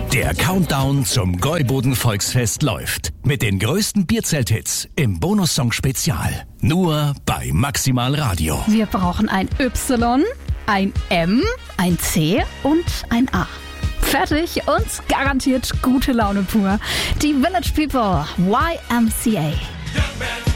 Der Countdown zum Gäuboden Volksfest läuft. Mit den größten Bierzelt-Hits im Bonussong-Spezial. Nur bei Maximal Radio. Wir brauchen ein Y, ein M, ein C und ein A. Fertig und garantiert gute Laune pur. Die Village People, YMCA.